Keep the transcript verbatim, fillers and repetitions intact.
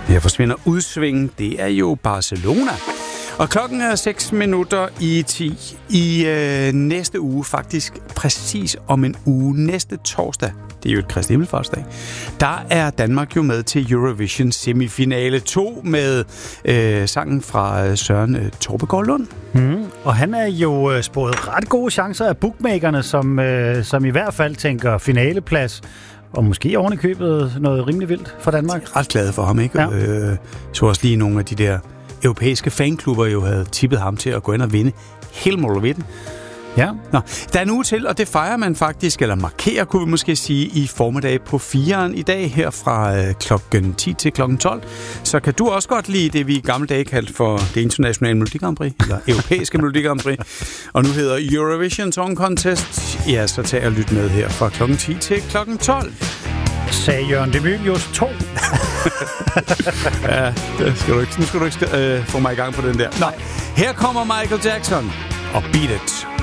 Her forsvinder udsving. Det er jo Barcelona. Og klokken er seks minutter i ti i øh, næste uge, faktisk præcis om en uge, næste torsdag, det er jo et Kristi Himmelfartsdag, der er Danmark jo med til Eurovision semifinale to med øh, sangen fra Søren øh, Torbegaard Lund. Mm, og han er jo øh, spået ret gode chancer af bookmakerne, som, øh, som i hvert fald tænker finaleplads, og måske oven i købet noget rimelig vildt for Danmark. Jeg er ret glad for ham, ikke? Ja. Øh, så også lige nogle af de der europæiske fanklubber jo havde tippet ham til at gå ind og vinde hele målvitten. Ja. Nå, der er en uge til, og det fejrer man faktisk, eller markerer, kunne vi måske sige, i formiddag på fireren i dag, her fra øh, klokken ti til klokken tolv. Så kan du også godt lide det, vi i gamle dage kaldte for det internationale Melodi Grand Prix, eller europæiske Melodi Grand Prix, og nu hedder Eurovision Song Contest. Ja, så tag og lyt med her fra klokken ti til klokken tolv. Sagde Jørgen de Mylius to. Ja, det skal du ikke, nu skal du ikke øh, få mig i gang på den der. Nå, her kommer Michael Jackson og Beat It.